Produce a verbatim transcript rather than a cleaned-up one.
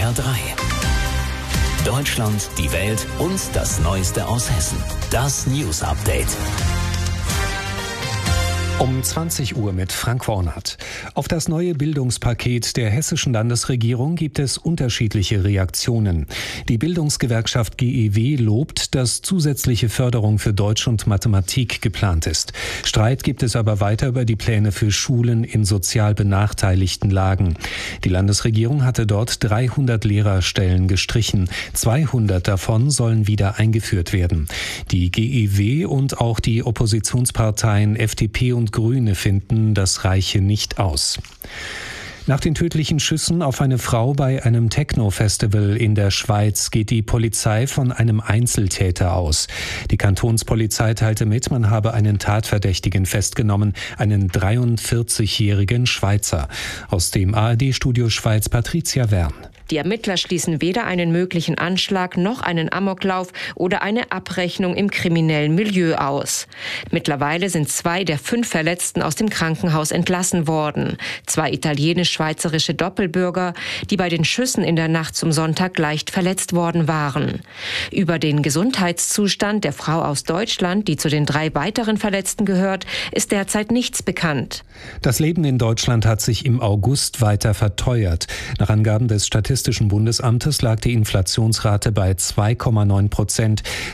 R drei. Deutschland, die Welt und das Neueste aus Hessen. Das News Update. Um zwanzig Uhr mit Frank Wornert. Auf das neue Bildungspaket der hessischen Landesregierung gibt es unterschiedliche Reaktionen. Die Bildungsgewerkschaft G E W lobt, dass zusätzliche Förderung für Deutsch und Mathematik geplant ist. Streit gibt es aber weiter über die Pläne für Schulen in sozial benachteiligten Lagen. Die Landesregierung hatte dort dreihundert Lehrerstellen gestrichen. zweihundert davon sollen wieder eingeführt werden. Die G E W und auch die Oppositionsparteien F D P und Grüne finden, das reiche nicht aus. Nach den tödlichen Schüssen auf eine Frau bei einem Techno-Festival in der Schweiz geht die Polizei von einem Einzeltäter aus. Die Kantonspolizei teilte mit, man habe einen Tatverdächtigen festgenommen, einen dreiundvierzigjährigen Schweizer. Aus dem A R D-Studio Schweiz Patricia Wern. Die Ermittler schließen weder einen möglichen Anschlag noch einen Amoklauf oder eine Abrechnung im kriminellen Milieu aus. Mittlerweile sind zwei der fünf Verletzten aus dem Krankenhaus entlassen worden. Zwei italienisch-schweizerische Doppelbürger, die bei den Schüssen in der Nacht zum Sonntag leicht verletzt worden waren. Über den Gesundheitszustand der Frau aus Deutschland, die zu den drei weiteren Verletzten gehört, ist derzeit nichts bekannt. Das Leben in Deutschland hat sich im August weiter verteuert. Nach Angaben des Statistischen Bundesamtes lag die Inflationsrate bei zwei Komma neun Prozent.